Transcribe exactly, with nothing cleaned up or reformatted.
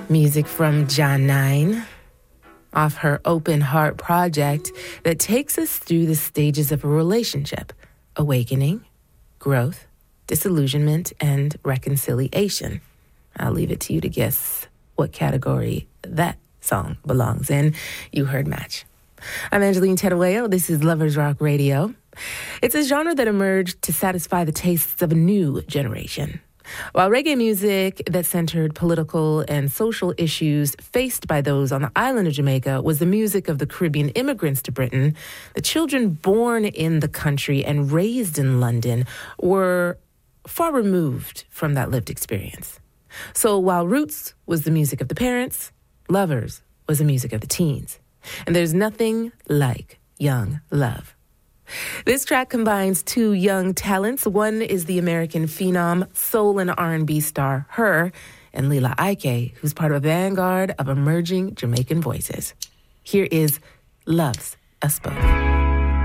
Music from Janine off her Open Heart project that takes us through the stages of a relationship: awakening, growth, disillusionment, and reconciliation. I'll leave it to you to guess what category that song belongs in. You heard Match. I'm Angeline Teruello. This is Lovers Rock Radio. It's a genre that emerged to satisfy the tastes of a new generation. While reggae music that centered political and social issues faced by those on the island of Jamaica was the music of the Caribbean immigrants to Britain, the children born in the country and raised in London were far removed from that lived experience. So while Roots was the music of the parents, Lovers was the music of the teens. And there's nothing like Young Love. This track combines two young talents. One is the American phenom, soul and R and B star Her, and Lila Ike, who's part of a vanguard of emerging Jamaican voices. Here is Love's a Spoke.